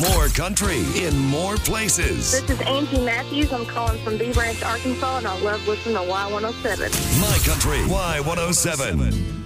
More country in more places. This is Angie Matthews. I'm calling from B Branch, Arkansas, and I love listening to Y107. My Country Y107.